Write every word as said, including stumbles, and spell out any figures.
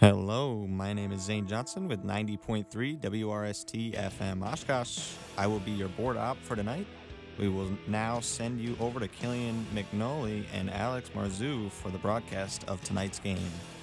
Hello, my name is Zane Johnson with ninety point three W R S T F M Oshkosh. I will be your board op for tonight. We will now send you over to Killian McNully and Alex Marzou for the broadcast of tonight's game.